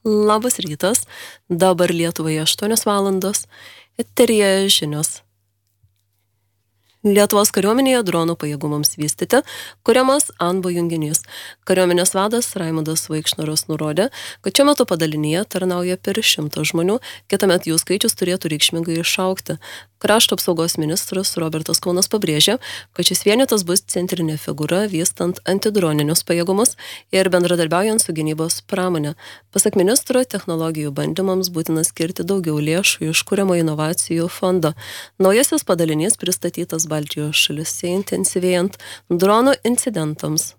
Labas rytas, dabar Lietuvoje 8 valandos, eteryje žinios. Lietuvos kariuomenėje dronų pajėgumams vystyti kuriamas ANBO junginys. Kariuomenės vadas Raimundas Vaikšnoras nurodė, kad šiuo metu padalinyje tarnauja per 100 žmonių, kitąmet jų skaičius turėtų reikšmingai išaugti. Krašto apsaugos ministras Robertas Kaunas pabrėžė, kad šis vienetas bus centrinė figūra vystant antidroninius pajėgumus ir bendradarbiaujant su gynybos pramonė. Pasak ministro, technologijų bandymams būtina skirti daugiau lėšų iš kuriamo inovacijų fondo. Naujasis padalinys pristatytas Baltijos šalyse intensyvėjant dronų incidentams.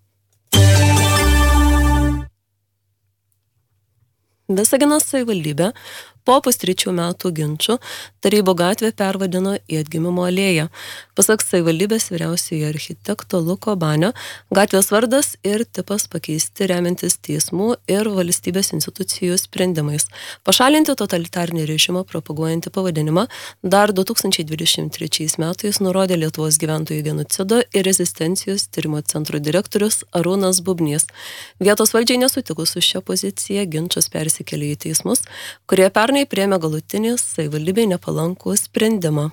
Visaginas savivaldybė po pustrečių metų ginčų Tarybų gatvę pervadino į Atgimimo alėją. Pasak savivaldybės vyriausiojo architekto Luko Banio, gatvės vardas ir tipas pakeisti remiantis teismų ir valstybės institucijų sprendimais. Pašalinti totalitarinį režimą propaguojantį pavadinimą dar 2023 metais nurodė Lietuvos gyventojų genocido ir rezistencijos tyrimo centro direktorius Arūnas Bubnys. Vietos valdžiai nesutikus su šia pozicija ginčas persikėlė į teismus, kurie pernai priėmė galutinį savivaldybei nepalankų sprendimą.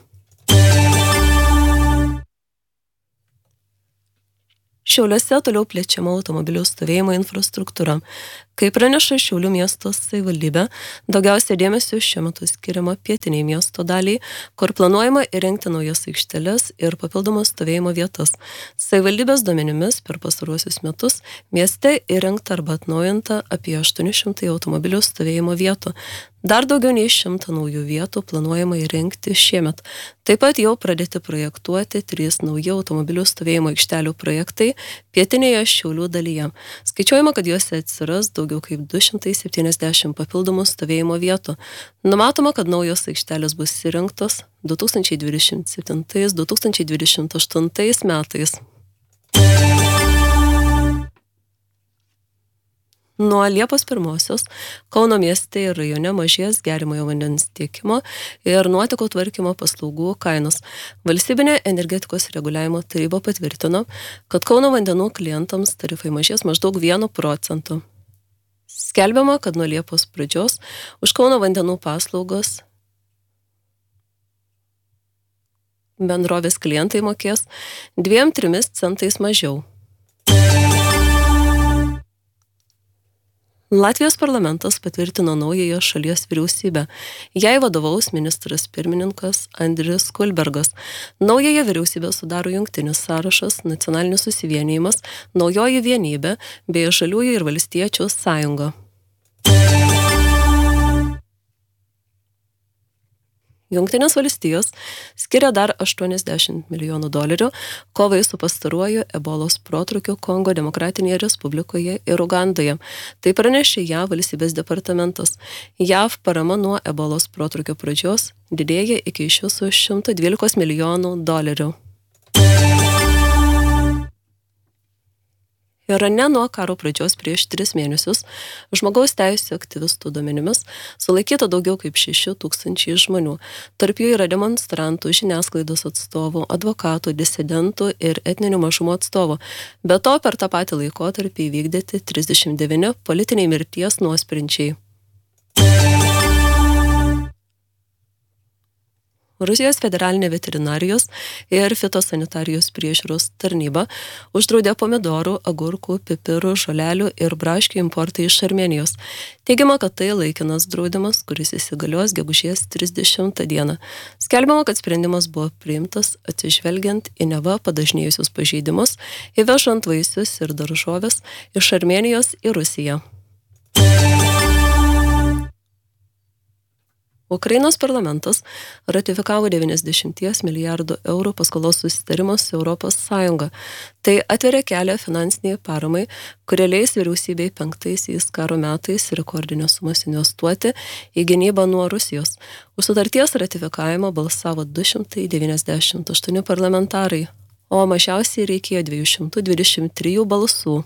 Šiauliuose toliau plečiama automobilių stovėjimo infrastruktūra. Kaip praneša Šiaulių miesto savivaldybė, daugiausia dėmesio šiuo metu skiriama pietiniai miesto daliai, kur planuojama įrengti naujas aikšteles ir papildomas stovėjimo vietas. Savivaldybės duomenimis per pastaruosius metus mieste įrengta arba atnaujinta apie 800 automobilių stovėjimo vietų. Dar daugiau nei 100 naujų vietų planuojama įrengti šiemet. Taip pat jau pradėti projektuoti 3 nauji automobilių stovėjimo aikštelių projektai pietinėje Šiaulių dalyje. Skaičiuojama, kad juose atsiras daugiau kaip 270 papildomų stovėjimo vietų. Numatoma, kad naujos aikštelės bus įrengtos 2027-2028 metais. Nuo Liepos 1 Kauno mieste ir rajone mažės geriamojo vandens tiekimo ir nuotekų tvarkymo paslaugų kainos. Valstybinė energetikos reguliavimo taryba patvirtino, kad Kauno vandenų klientams tarifai mažės maždaug 1%. Skelbiama, kad nuo Liepos pradžios už Kauno vandenų paslaugos bendrovės klientai mokės 2-3 centais mažiau. Latvijos parlamentas patvirtino naująją šalies vyriausybę. Jai vadovaus ministras pirmininkas Andris Kulbergas. Naująją vyriausybę sudaro jungtinis sąrašas, nacionalinis susivienijimas, naujoji vienybė bei žaliųjų ir valstiečių sąjunga. Jungtinės valstijos skiria dar $80 milijonų kovai su pastaruoju ebolos protrukiu Kongo Demokratinėje Respublikoje ir Ugandoje. Tai pranešė JAV valstybės departamentas. JAV parama nuo ebolos protrukio pradžios didėja iki iš viso $112 milijonų. Irane nuo karo pradžios prieš 3 mėnesius žmogaus teisių aktyvistų duomenimis sulaikyta daugiau kaip 6,000 žmonių. Tarp jų yra demonstrantų, žiniasklaidos atstovų, advokatų, disidentų ir etninių mažumų atstovų. Be to, per tą patį laikotarpį įvykdyti 39 politiniai mirties nuosprendžiai. Rusijos federalinė veterinarijos ir fitosanitarijos priežiūros tarnyba uždraudė pomidorų, agurkų, pipirų, žolelių ir braškių importą iš Armėnijos. Teigiama, kad tai laikinas draudimas, kuris įsigalios gegužės 30 dieną. Skelbiama, kad sprendimas buvo priimtas atsižvelgiant į neva padažnėjusius pažeidimus, įvežant vaisius ir daržoves iš Armėnijos į Rusiją. Ukrainos parlamentas ratifikavo 90 milijardų eurų paskolos susitarimą su Europos Sąjunga. Tai atveria kelią finansiniai paramai, kurie leis vyriausybei 5 karo metais rekordinės sumas investuoti į gynybą nuo Rusijos. Už sutarties ratifikavimą balsavo 298 parlamentarai, o mažiausiai reikėjo 223 balsų.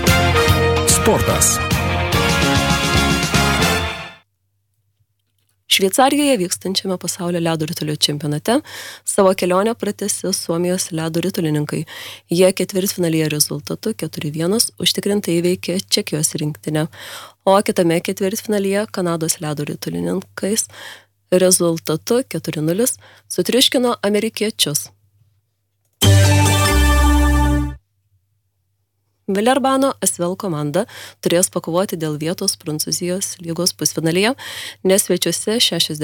Sportas. Šveicarijoje vykstančiame pasaulio ledo ritulio čempionate savo kelionę pratęsė Suomijos ledo ritulininkai. Jie ketvirtfinalyje rezultatu 4-1 užtikrintai įveikė Čekijos rinktinę, o kitame ketvirtfinalyje Kanados ledo ritulininkais rezultatu 4-0 sutriuškino amerikiečius. Vilerbano Asvel komanda turės pakovoti dėl vietos Prancūzijos lygos pusfinalyje, nes svečiuose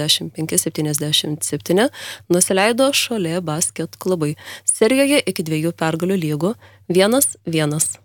65-77 nusileido Cholet basket klubai. Serijoje iki 2 pergalių lygų 1-1.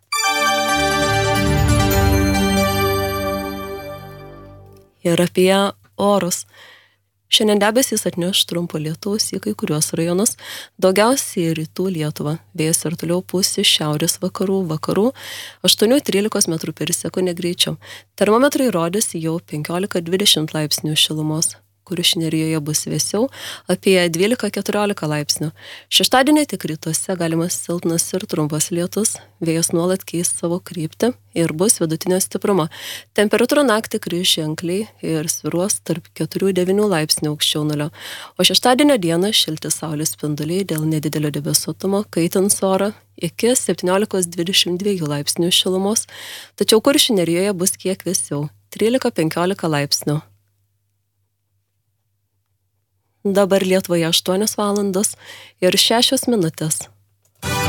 Ir apie orus. Šiandien debesys atneš trumpo lietaus į kai kuriuos rajonus, daugiausiai rytų Lietuvą. Vėjas ir toliau pūs iš šiaurės vakarų 8-13 m/s greičiu. Termometrai rodys jau 15-20 laipsnių šilumos. Kuršių Nerijoje bus vėsiau apie 12-14 laipsnių. Šeštadienį tik rytuose galimas silpnas ir trumpas lietus, vėjas nuolat keis savo kryptį ir bus vidutinio stiprumo. Temperatūra naktį kris ženkliai ir svyruos tarp 4-9 laipsnių aukščiau nulio. O šeštadienio dieną šilti saulės spinduliai dėl nedidelio debesuotumo kaitins orą iki 17-22 laipsnių šilumos, tačiau Kuršių Nerijoje bus kiek vėsiau 13-15 laipsnių. Dabar Lietuvoje 8 valandos ir 6 minutės.